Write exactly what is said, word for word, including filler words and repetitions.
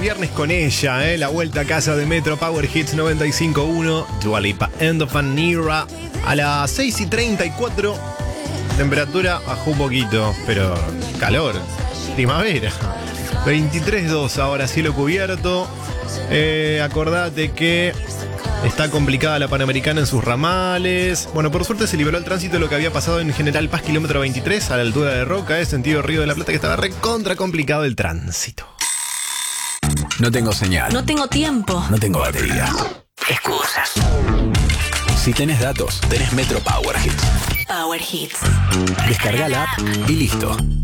viernes con ella, ¿eh? La vuelta a casa de Metro Power Hits noventa y cinco punto uno, Dua Lipa, End of an Era. A las seis y treinta y cuatro, temperatura bajó un poquito, pero calor, primavera. veintitrés dos ahora, cielo cubierto. Eh, acordate que está complicada la Panamericana en sus ramales. Bueno, por suerte se liberó el tránsito de lo que había pasado en General Paz, kilómetro veintitrés, a la altura de Roca, eh, sentido Río de la Plata, que estaba recontra complicado el tránsito. No tengo señal. No tengo tiempo. No tengo batería. Excusas. Si tenés datos, tenés Metro Power Hits. Power Hits. Descarga la app y listo.